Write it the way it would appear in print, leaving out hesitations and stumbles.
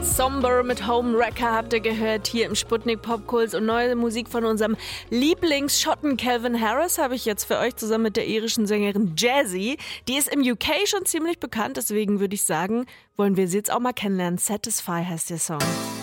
Somber mit Homewrecker habt ihr gehört hier im Sputnik Popkult und neue Musik von unserem Lieblingsschotten Calvin Harris habe ich jetzt für euch zusammen mit der irischen Sängerin Jazzy. Die ist im UK schon ziemlich bekannt, deswegen würde ich sagen, wollen wir sie jetzt auch mal kennenlernen. Satisfy heißt der Song.